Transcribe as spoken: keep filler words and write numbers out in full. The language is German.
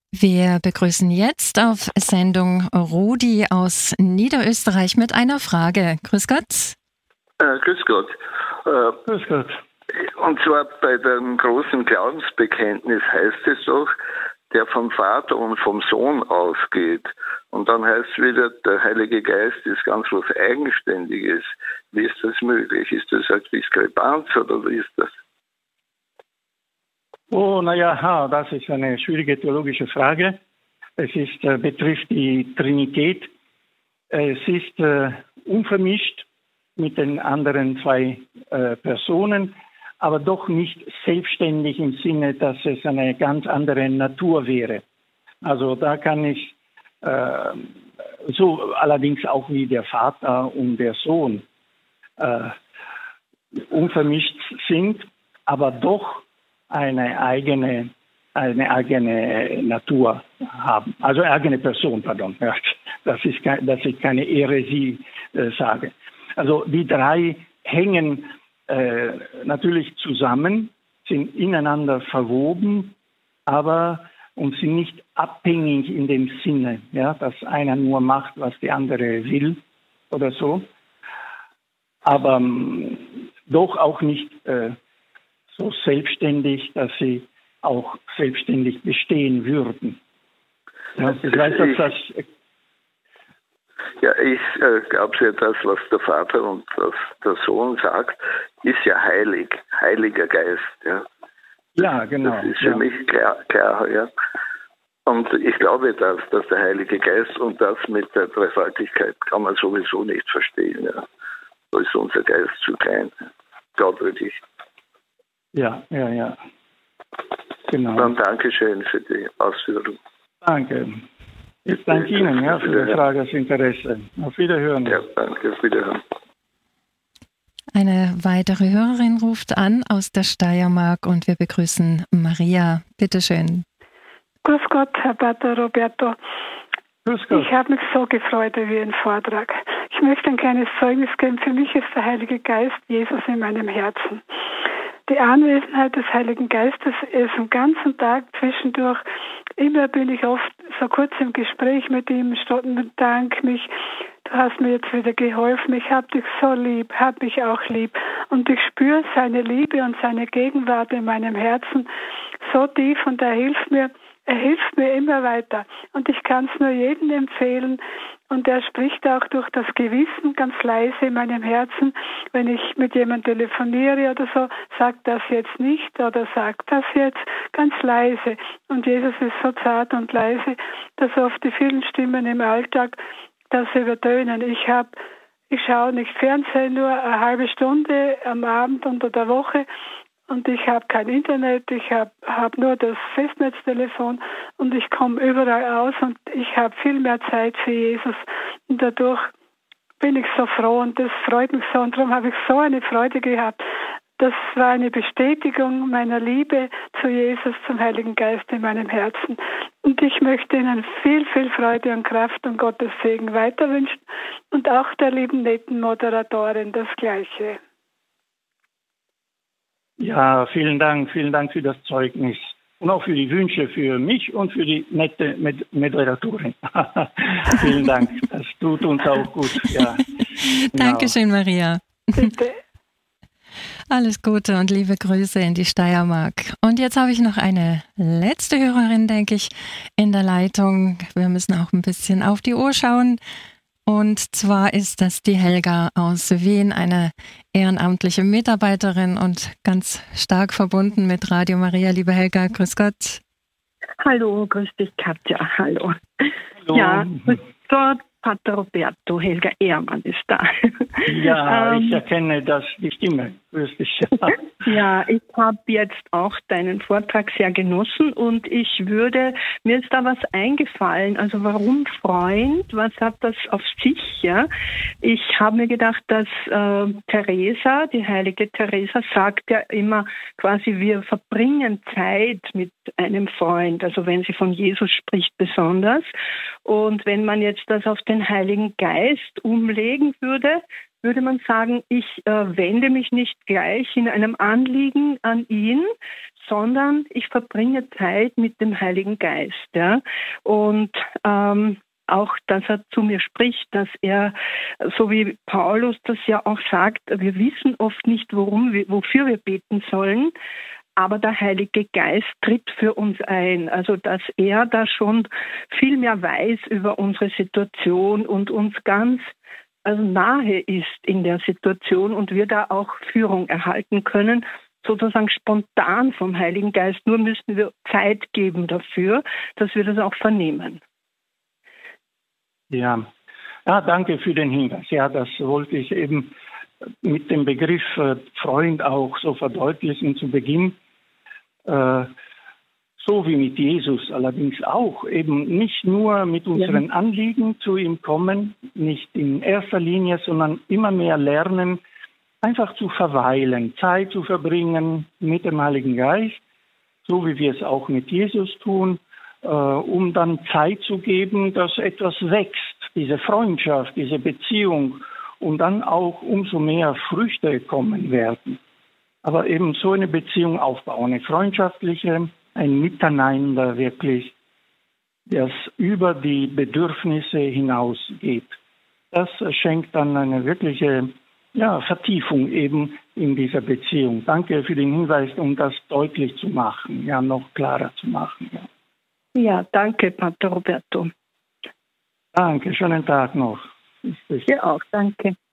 Wir begrüßen jetzt auf Sendung Rudi aus Niederösterreich mit einer Frage. Grüß Gott. Äh, grüß Gott. Äh, grüß Gott. Und zwar bei dem großen Glaubensbekenntnis heißt es doch, der vom Vater und vom Sohn ausgeht. Und dann heißt es wieder, der Heilige Geist ist ganz was Eigenständiges. Wie ist das möglich? Ist das eine Diskrepanz oder wie ist das? Oh, naja, das ist eine schwierige theologische Frage. Es ist, äh, betrifft die Trinität. Es ist äh, unvermischt mit den anderen zwei äh, Personen, aber doch nicht selbstständig im Sinne, dass es eine ganz andere Natur wäre. Also da kann ich äh, so allerdings auch wie der Vater und der Sohn äh, unvermischt sind, aber doch eine eigene, eine eigene Natur haben. Also eigene Person, pardon. Ja, dass ich, dass ich keine Häresie äh, sage. Also die drei hängen äh, natürlich zusammen, sind ineinander verwoben, aber und sind nicht abhängig in dem Sinne, ja, dass einer nur macht, was der andere will oder so. Aber ähm, doch auch nicht äh, so selbstständig, dass sie auch selbstständig bestehen würden. Ja, ich weiß, dass das... Ja, ich äh, glaube ja, das, was der Vater und das, der Sohn sagt, ist ja heilig, Heiliger Geist. Ja, ja genau. Das ist für ja. mich klar, klar, ja. Und ich glaube, dass, dass der Heilige Geist und das mit der Dreifaltigkeit kann man sowieso nicht verstehen. Ja. Da ist unser Geist zu klein, glaubwürdig. Ja, ja, ja. Genau. Dann Dankeschön für die Ausführung. Danke. Ich danke Ihnen ja, für die Frage, das Interesse. Auf Wiederhören. Ja, danke. Auf Wiederhören. Eine weitere Hörerin ruft an aus der Steiermark und wir begrüßen Maria. Bitte schön. Grüß Gott, Herr Pater Roberto. Grüß Gott. Ich habe mich so gefreut über Ihren Vortrag. Ich möchte ein kleines Zeugnis geben. Für mich ist der Heilige Geist Jesus in meinem Herzen. Die Anwesenheit des Heiligen Geistes ist den ganzen Tag zwischendurch. Immer bin ich oft so kurz im Gespräch mit ihm, stottend Dank mich. Du hast mir jetzt wieder geholfen. Ich habe dich so lieb, habe mich auch lieb. Und ich spüre seine Liebe und seine Gegenwart in meinem Herzen so tief und er hilft mir. Er hilft mir immer weiter. Und ich kann es nur jedem empfehlen. Und er spricht auch durch das Gewissen ganz leise in meinem Herzen. Wenn ich mit jemandem telefoniere oder so, sagt das jetzt nicht oder sagt das jetzt ganz leise. Und Jesus ist so zart und leise, dass oft die vielen Stimmen im Alltag das übertönen. Ich habe, ich schaue nicht Fernsehen, nur eine halbe Stunde am Abend unter der Woche. Und ich habe kein Internet, ich habe hab nur das Festnetztelefon und ich komme überall aus und ich habe viel mehr Zeit für Jesus. Und dadurch bin ich so froh und das freut mich so und darum habe ich so eine Freude gehabt. Das war eine Bestätigung meiner Liebe zu Jesus, zum Heiligen Geist in meinem Herzen. Und ich möchte Ihnen viel, viel Freude und Kraft und Gottes Segen weiterwünschen und auch der lieben netten Moderatorin das Gleiche. Ja, vielen Dank, vielen Dank für das Zeugnis und auch für die Wünsche für mich und für die nette Med- Moderatorin. Vielen Dank, das tut uns auch gut. Ja, genau. Dankeschön, Maria. Bitte. Alles Gute und liebe Grüße in die Steiermark. Und jetzt habe ich noch eine letzte Hörerin, denke ich, in der Leitung. Wir müssen auch ein bisschen auf die Uhr schauen. Und zwar ist das die Helga aus Wien, eine ehrenamtliche Mitarbeiterin und ganz stark verbunden mit Radio Maria. Liebe Helga, grüß Gott. Hallo, grüß dich Katja, hallo. Hallo. Ja, grüß Gott, Pater Roberto, Helga Ehrmann ist da. Ja, ähm, ich erkenne das, die Stimme. Grüß dich. Ja, ich habe jetzt auch deinen Vortrag sehr genossen und ich würde, mir ist da was eingefallen, also warum Freund, was hat das auf sich, ja? Ich habe mir gedacht, dass äh, Teresa, die heilige Teresa, sagt ja immer quasi, wir verbringen Zeit mit einem Freund, also wenn sie von Jesus spricht besonders. Und wenn man jetzt das auf den Heiligen Geist umlegen würde, würde man sagen, ich äh, wende mich nicht gleich in einem Anliegen an ihn, sondern ich verbringe Zeit mit dem Heiligen Geist. Ja? Und ähm, auch, dass er zu mir spricht, dass er, so wie Paulus das ja auch sagt, wir wissen oft nicht, worum wir, wofür wir beten sollen, aber der Heilige Geist tritt für uns ein. Also, dass er da schon viel mehr weiß über unsere Situation und uns ganz also nahe ist in der Situation und wir da auch Führung erhalten können, sozusagen spontan vom Heiligen Geist. Nur müssen wir Zeit geben dafür, dass wir das auch vernehmen. Ja. ja, danke für den Hinweis. Ja, das wollte ich eben mit dem Begriff äh, Freund auch so verdeutlichen zu Beginn. Äh, so wie mit Jesus allerdings auch, eben nicht nur mit unseren ja. Anliegen zu ihm kommen, nicht in erster Linie, sondern immer mehr lernen, einfach zu verweilen, Zeit zu verbringen mit dem Heiligen Geist, so wie wir es auch mit Jesus tun, äh, um dann Zeit zu geben, dass etwas wächst, diese Freundschaft, diese Beziehung und dann auch umso mehr Früchte kommen werden. Aber eben so eine Beziehung aufbauen, eine freundschaftliche, ein Miteinander wirklich, das über die Bedürfnisse hinausgeht. Das schenkt dann eine wirkliche ja, Vertiefung eben in dieser Beziehung. Danke für den Hinweis, um das deutlich zu machen, ja, noch klarer zu machen. Ja, ja danke, Pater Roberto. Danke, schönen Tag noch. Dir auch, danke.